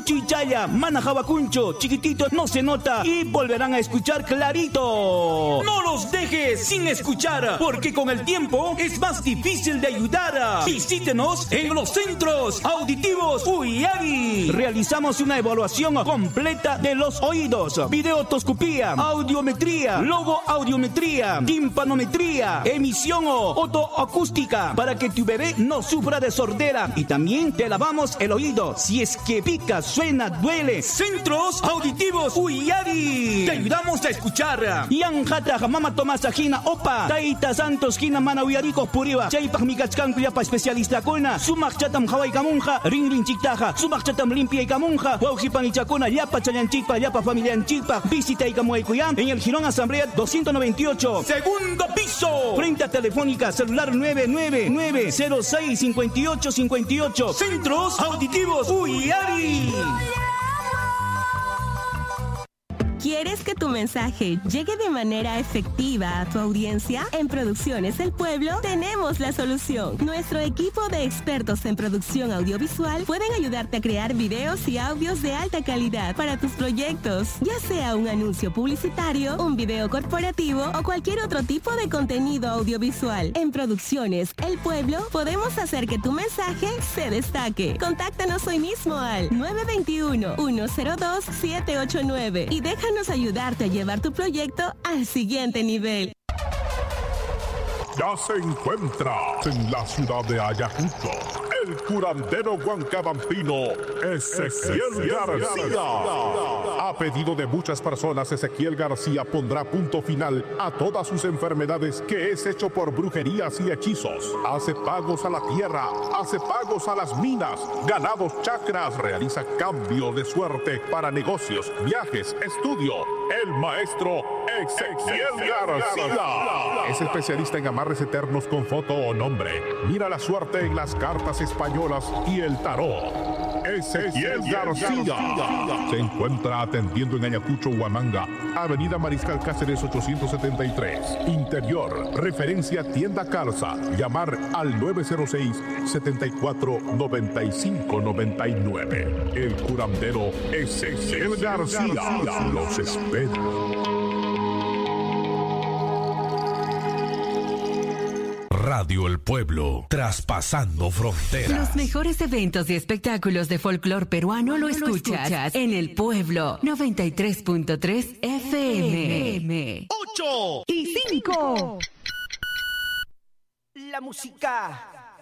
Chichaya, Manajabacuncho, chiquitito no se nota y volverán a escuchar clarito. No los dejes sin escuchar, porque con el tiempo es más difícil de ayudar. Visítenos en los centros auditivos Uyari. Realizamos una evaluación completa de los oídos, videotoscopía, audiometría, logoaudiometría, timpanometría, emisión o otoacústica, para que tu bebé no sufra de sordera. Y también te lavamos el oído si es que pica, suena, duele. Centros auditivos Uyari. Te ayudamos a escuchar. Yanjata mama tomasajina opa. Taita Santos Kina mana uyariko puriwa. Chaypaj mikachkan kuyapa especialista kuna. Sumak chatam hawai kamunja. Ring chiktaja. Sumak chatam limpia y kamunja. Waujipan y chakuna. Yapa chayanchikpa. Yapa familianchikpa. Visita y kamuaykuyan. En el Girón Asamblea 298. Segundo piso. Frente a Telefónica. Celular 999065858. Centros auditivos Uyari. ¿Quieres que tu mensaje llegue de manera efectiva a tu audiencia? En Producciones El Pueblo tenemos la solución. Nuestro equipo de expertos en producción audiovisual pueden ayudarte a crear videos y audios de alta calidad para tus proyectos, ya sea un anuncio publicitario, un video corporativo o cualquier otro tipo de contenido audiovisual. En Producciones El Pueblo podemos hacer que tu mensaje se destaque. Contáctanos hoy mismo al 921-102-789 y déjanos ayudarte a llevar tu proyecto al siguiente nivel. Ya se encuentra en la ciudad de Ayacucho el curandero huancabampino Ezequiel García. A pedido de muchas personas, Ezequiel García pondrá punto final a todas sus enfermedades, que es hecho por brujerías y hechizos. Hace pagos a la tierra, hace pagos a las minas, ganados chakras, realiza cambio de suerte para negocios, viajes, estudio. El maestro Ezequiel García es especialista en amarres eternos con foto o nombre. Mira la suerte en las cartas españolas y el tarot. Ezequiel García se encuentra atendiendo en Ayacucho, Huamanga, Avenida Mariscal Cáceres 873. Interior, referencia Tienda Calza. Llamar al 906-749599. El curandero Ezequiel García los espera. Radio El Pueblo, traspasando fronteras. Los mejores eventos y espectáculos de folclor peruano lo escuchas en El Pueblo 93.3 FM. 8 y 5. La música